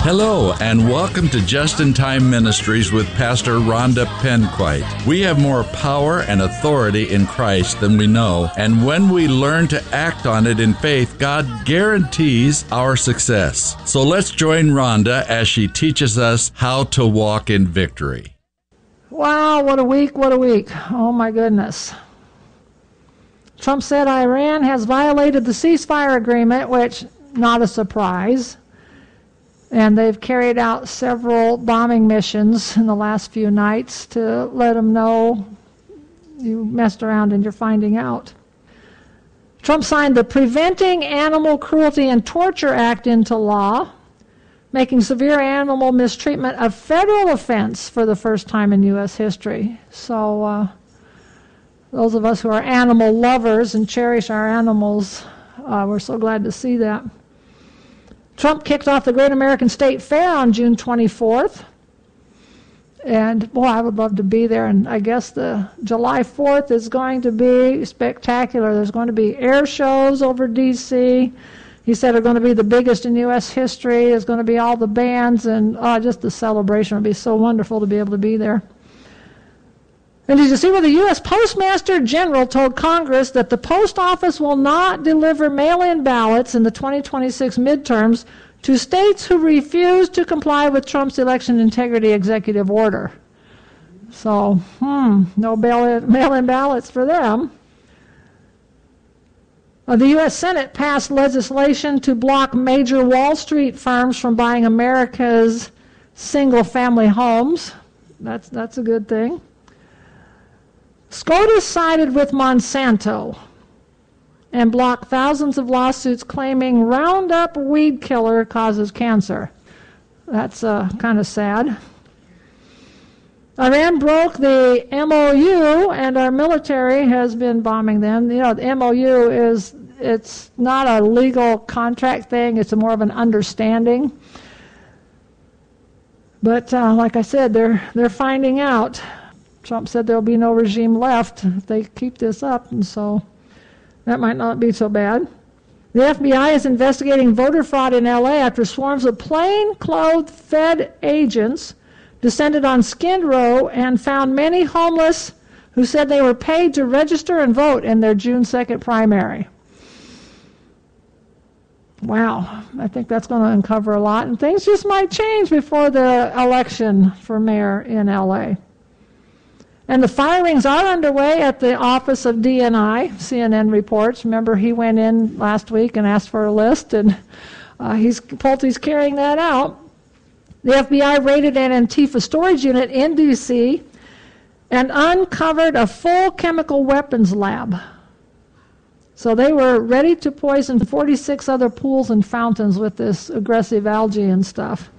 Hello, and welcome to Just in Time Ministries with Pastor Rhonda Penquite. We have more power and authority in Christ than we know, and when we learn to act on it in faith, God guarantees our success. So let's join Rhonda as she teaches us how to walk in victory. Wow, what a week, what a week. Oh my goodness. Trump said Iran has violated the ceasefire agreement, which, not a surprise. And they've carried out several bombing missions in the last few nights to let them know you messed around and you're finding out. Trump signed the Preventing Animal Cruelty and Torture Act into law, making severe animal mistreatment a federal offense for the first time in U.S. history. So those of us who are animal lovers and cherish our animals, we're so glad to see that. Trump kicked off the Great American State Fair on June 24th. And, boy, I would love to be there. And I guess the July 4th is going to be spectacular. There's going to be air shows over D.C. He said they're going to be the biggest in U.S. history. There's going to be all the bands, and just the celebration will be so wonderful to be able to be there. And did you see where the U.S. Postmaster General told Congress that the post office will not deliver mail-in ballots in the 2026 midterms to states who refuse to comply with Trump's election integrity executive order? So, no mail-in ballots for them. The U.S. Senate passed legislation to block major Wall Street firms from buying America's single-family homes. That's a good thing. SCOTUS sided with Monsanto and blocked thousands of lawsuits claiming Roundup weed killer causes cancer. That's kind of sad. Iran broke the MOU, and our military has been bombing them. You know, the MOU it's not a legal contract thing. It's more of an understanding. But like I said, they're finding out. Trump said there'll be no regime left if they keep this up, and so that might not be so bad. The FBI is investigating voter fraud in L.A. after swarms of plain-clothed Fed agents descended on Skid Row and found many homeless who said they were paid to register and vote in their June 2nd primary. Wow, I think that's going to uncover a lot, and things just might change before the election for mayor in L.A. And the firings are underway at the office of DNI, CNN reports. Remember, he went in last week and asked for a list, and Pulte's carrying that out. The FBI raided an Antifa storage unit in D.C. and uncovered a full chemical weapons lab. So they were ready to poison 46 other pools and fountains with this aggressive algae and stuff.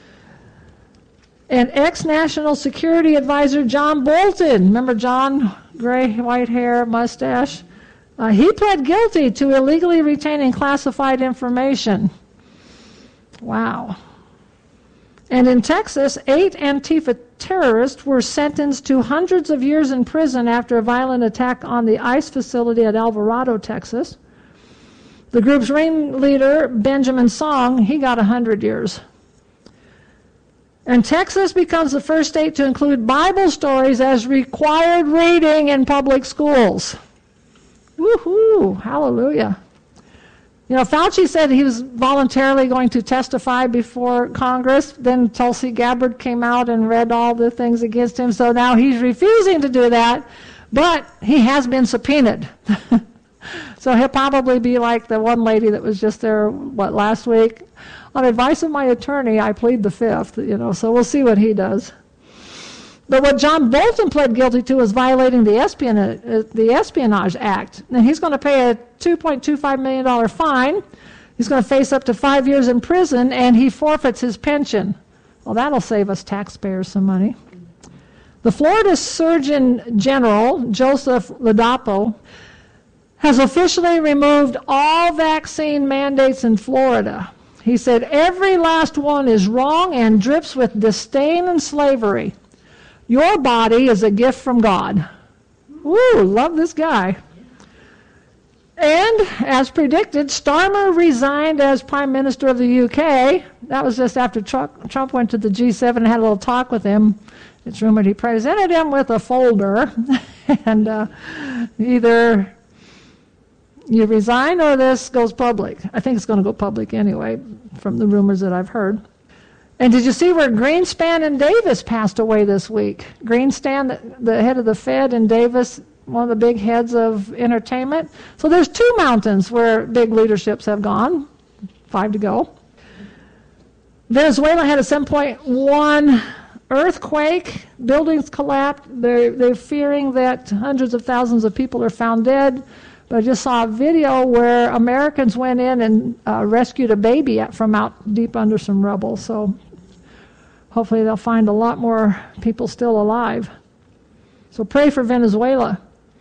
And ex-National Security Advisor John Bolton, remember John, gray, white hair, mustache? He pled guilty to illegally retaining classified information. Wow. And in Texas, 8 Antifa terrorists were sentenced to hundreds of years in prison after a violent attack on the ICE facility at Alvarado, Texas. The group's ringleader, Benjamin Song, he got 100 years. And Texas becomes the first state to include Bible stories as required reading in public schools. Woohoo! Hallelujah. You know, Fauci said he was voluntarily going to testify before Congress. Then Tulsi Gabbard came out and read all the things against him. So now he's refusing to do that, but he has been subpoenaed. So he'll probably be like the one lady that was just there, last week? On advice of my attorney, I plead the fifth, so we'll see what he does. But what John Bolton pled guilty to is violating the Espionage Act. And he's going to pay a $2.25 million fine. He's going to face up to 5 years in prison, and he forfeits his pension. Well, that'll save us taxpayers some money. The Florida Surgeon General, Joseph Ladapo, has officially removed all vaccine mandates in Florida. He said, every last one is wrong and drips with disdain and slavery. Your body is a gift from God. Woo, love this guy. And, as predicted, Starmer resigned as Prime Minister of the UK. That was just after Trump went to the G7 and had a little talk with him. It's rumored he presented him with a folder, and either you resign or this goes public. I think it's going to go public anyway, from the rumors that I've heard. And did you see where Greenspan and Davis passed away this week? Greenspan, the head of the Fed, and Davis, one of the big heads of entertainment. So there's 2 mountains where big leaderships have gone. 5 to go. Venezuela had a 7.1 earthquake. Buildings collapsed. They're fearing that hundreds of thousands of people are found dead. But I just saw a video where Americans went in and rescued a baby from out deep under some rubble. So hopefully they'll find a lot more people still alive. So pray for Venezuela.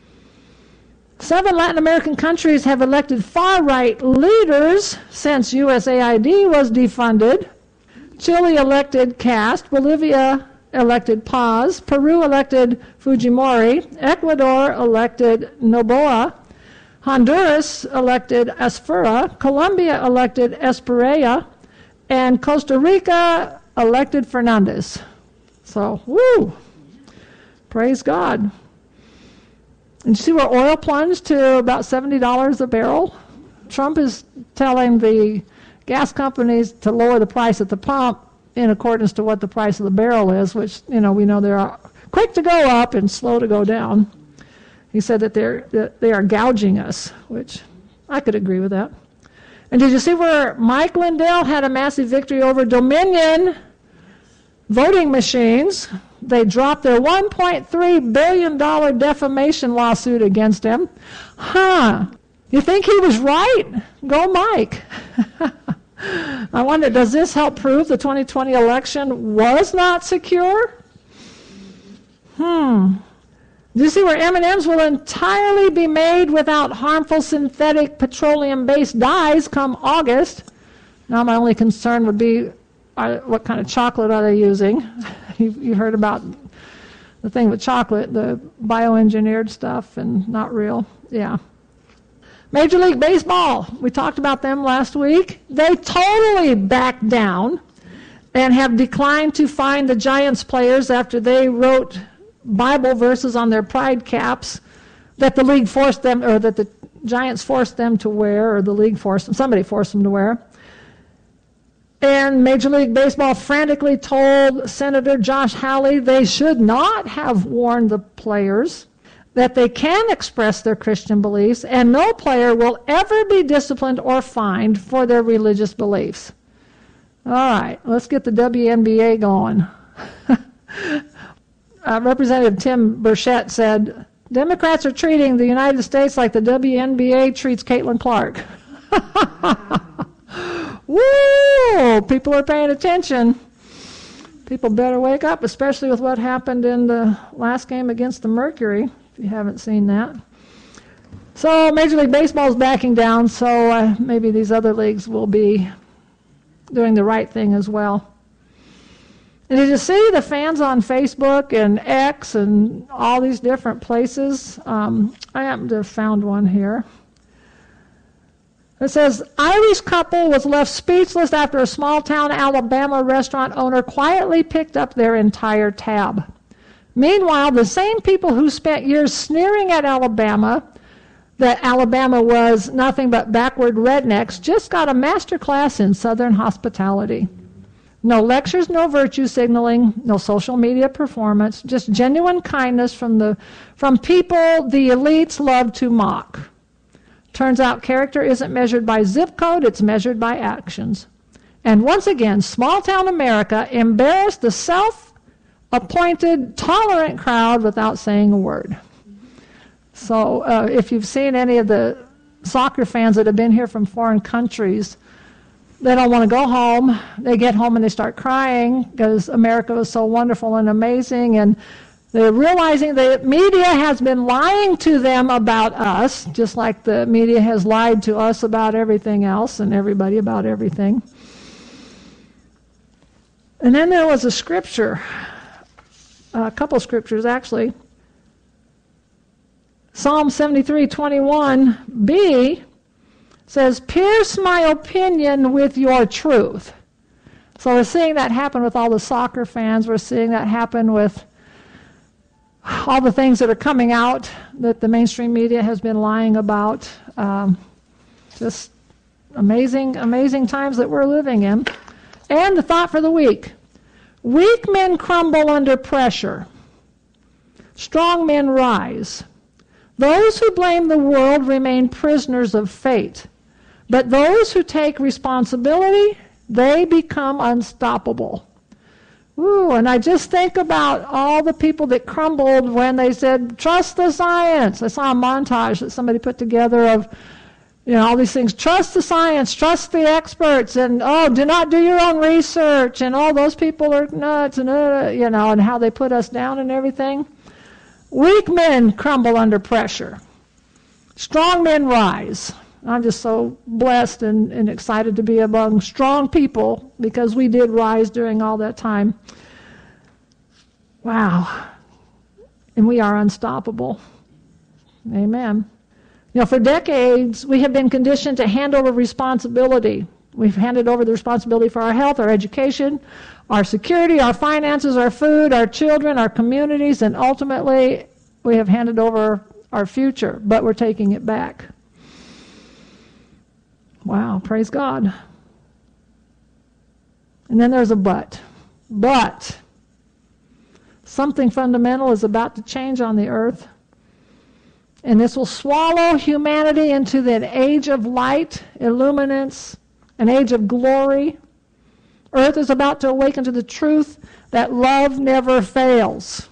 7 Latin American countries have elected far-right leaders since USAID was defunded. Chile elected Cast, Bolivia elected Paz, Peru elected Fujimori, Ecuador elected Noboa, Honduras elected Asfura, Colombia elected Esperella, and Costa Rica elected Fernandez. So, woo! Praise God. And you see where oil plunged to about $70 a barrel? Trump is telling the gas companies to lower the price at the pump in accordance to what the price of the barrel is, which, we know they're quick to go up and slow to go down. He said that they are gouging us, which I could agree with that. And did you see where Mike Lindell had a massive victory over Dominion voting machines? They dropped their $1.3 billion defamation lawsuit against him. You think he was right? Go Mike. I wonder, does this help prove the 2020 election was not secure? Do you see where M&Ms will entirely be made without harmful synthetic petroleum-based dyes come August? Now my only concern would be what kind of chocolate are they using? You heard about the thing with chocolate, the bioengineered stuff and not real. Yeah. Major League Baseball, we talked about them last week. They totally backed down and have declined to fine the Giants players after they wrote Bible verses on their pride caps that the league forced them, or that the Giants forced them to wear, or the league forced them, somebody forced them to wear. And Major League Baseball frantically told Senator Josh Hawley they should not have warned the players that they can express their Christian beliefs and no player will ever be disciplined or fined for their religious beliefs. All right, let's get the WNBA going. Representative Tim Burchett said, Democrats are treating the United States like the WNBA treats Caitlin Clark. Woo! People are paying attention. People better wake up, especially with what happened in the last game against the Mercury, if you haven't seen that. So Major League Baseball is backing down, so maybe these other leagues will be doing the right thing as well. And did you see the fans on Facebook and X and all these different places? I happen to have found one here. It says, Irish couple was left speechless after a small-town Alabama restaurant owner quietly picked up their entire tab. Meanwhile, the same people who spent years sneering at Alabama, that Alabama was nothing but backward rednecks, just got a master class in Southern hospitality. No lectures, no virtue signaling, no social media performance, just genuine kindness from people the elites love to mock. Turns out character isn't measured by zip code, it's measured by actions. And once again, small-town America embarrassed the self-appointed, tolerant crowd without saying a word. So if you've seen any of the soccer fans that have been here from foreign countries, they don't want to go home. They get home and they start crying because America was so wonderful and amazing, and they're realizing the media has been lying to them about us, just like the media has lied to us about everything else and everybody about everything. And then there was a scripture, a couple scriptures actually. Psalm 73:21b says, pierce my opinion with your truth. So we're seeing that happen with all the soccer fans. We're seeing that happen with all the things that are coming out that the mainstream media has been lying about. Just amazing, amazing times that we're living in. And the thought for the week. Weak men crumble under pressure. Strong men rise. Those who blame the world remain prisoners of fate. But those who take responsibility, they become unstoppable. Ooh, and I just think about all the people that crumbled when they said, trust the science. I saw a montage that somebody put together of, all these things. Trust the science, trust the experts, and, do not do your own research, and all those people are nuts, and, and how they put us down and everything. Weak men crumble under pressure. Strong men rise. I'm just so blessed and excited to be among strong people because we did rise during all that time. Wow. And we are unstoppable. Amen. For decades, we have been conditioned to hand over responsibility. We've handed over the responsibility for our health, our education, our security, our finances, our food, our children, our communities, and ultimately we have handed over our future, but we're taking it back. Wow, praise God. And then there's a but. But something fundamental is about to change on the earth, and this will swallow humanity into that age of light, illuminance, an age of glory. Earth is about to awaken to the truth that love never fails.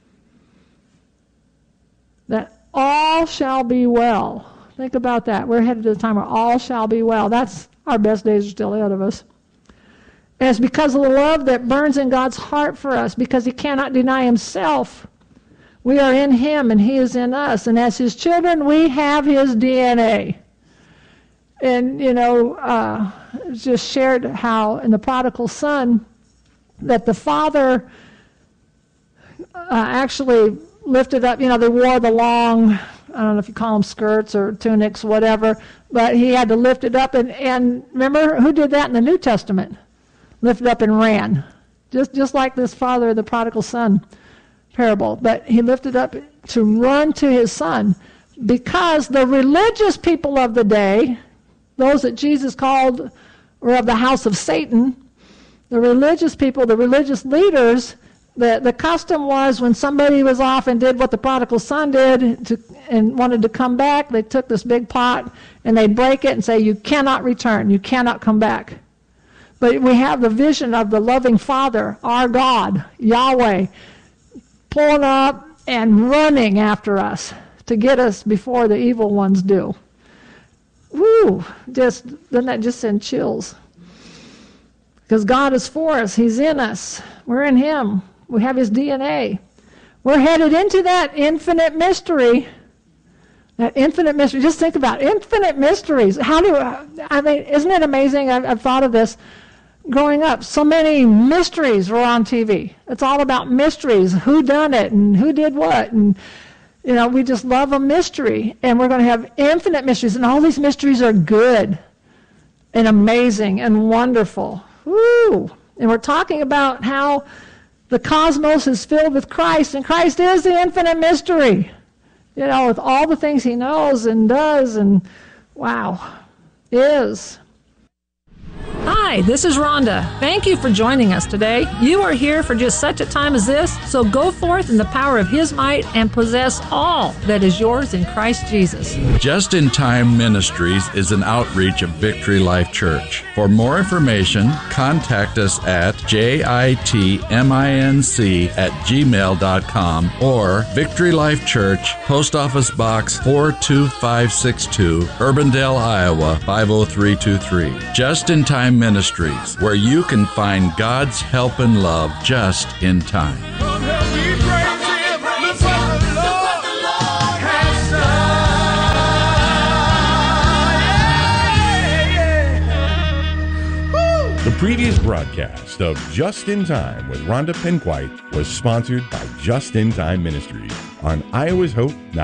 That all shall be well. Think about that. We're headed to the time where all shall be well. That's our best days are still ahead of us. And it's because of the love that burns in God's heart for us, because he cannot deny himself. We are in him and he is in us. And as his children, we have his DNA. And, it's just shared how in the prodigal son that the father actually lifted up, they wore the long, I don't know if you call them skirts or tunics, whatever, but he had to lift it up. And remember, who did that in the New Testament? Lifted up and ran. Just like this father of the prodigal son parable. But he lifted up to run to his son because the religious people of the day, those that Jesus called were of the house of Satan, the religious people, the religious leaders, the custom was when somebody was off and did what the prodigal son did and wanted to come back, they took this big pot and they'd break it and say, you cannot return, you cannot come back. But we have the vision of the loving Father, our God, Yahweh, pulling up and running after us to get us before the evil ones do. Woo! Doesn't that just send chills? Because God is for us. He's in us. We're in him. We have his DNA. We're headed into that infinite mystery. That infinite mystery. Just think about it. Infinite mysteries. Isn't it amazing? I've thought of this. Growing up, so many mysteries were on TV. It's all about mysteries. Who done it and who did what. And, we just love a mystery. And we're going to have infinite mysteries. And all these mysteries are good and amazing and wonderful. Woo! And we're talking about how the cosmos is filled with Christ, and Christ is the infinite mystery. With all the things he knows and does, and wow, is. Hi, this is Rhonda. Thank you for joining us today. You are here for just such a time as this, so go forth in the power of his might and possess all that is yours in Christ Jesus. Just in Time Ministries is an outreach of Victory Life Church. For more information, contact us at jitminc@gmail.com or Victory Life Church, Post Office Box 42562, Urbandale, Iowa 50323. Just in Time Ministries, where you can find God's help and love just in time. The previous broadcast of Just in Time with Rhonda Penquite was sponsored by Just in Time Ministries on Iowa's Hope